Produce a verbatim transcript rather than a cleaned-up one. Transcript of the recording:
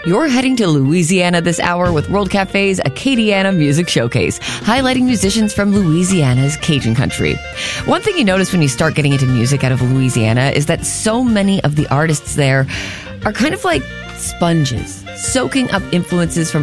You're heading to Louisiana this hour with World Cafe's Acadiana Music Showcase, highlighting musicians from Louisiana's Cajun country. One thing you notice when you start getting into music out of Louisiana is that so many of the artists there are kind of like sponges, soaking up influences from